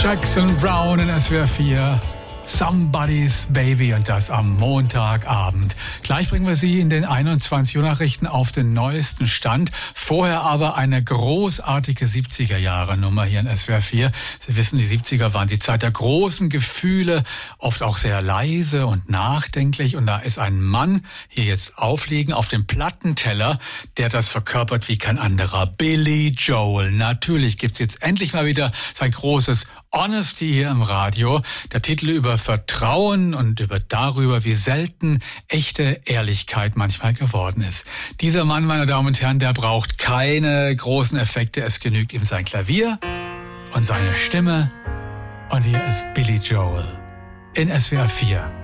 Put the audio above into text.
Jackson Browne in SWR 4. Somebody's Baby, und das am Montagabend. Gleich bringen wir Sie in den 21 Uhr Nachrichten auf den neuesten Stand. Vorher aber eine großartige 70er-Jahre-Nummer hier in SWR 4. Sie wissen, die 70er waren die Zeit der großen Gefühle, oft auch sehr leise und nachdenklich. Und da ist ein Mann hier jetzt aufliegen auf dem Plattenteller, der das verkörpert wie kein anderer. Billy Joel. Natürlich gibt's jetzt endlich mal wieder sein großes Honesty hier im Radio. Der Titel über Vertrauen und über darüber, wie selten echte Ehrlichkeit manchmal geworden ist. Dieser Mann, meine Damen und Herren, der braucht keine großen Effekte. Es genügt ihm sein Klavier und seine Stimme. Und hier ist Billy Joel in SWR 4.